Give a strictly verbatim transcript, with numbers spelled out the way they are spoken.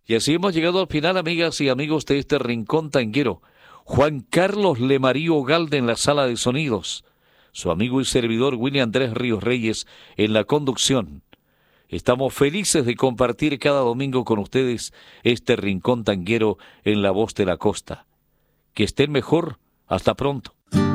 Y así hemos llegado al final, amigas y amigos, de este Rincón Tanguero. Juan Carlos Lemarío Galde en la sala de sonidos. Su amigo y servidor William Andrés Ríos Reyes en la conducción. Estamos felices de compartir cada domingo con ustedes este Rincón Tanguero en La Voz de la Costa. Que estén mejor. Hasta pronto.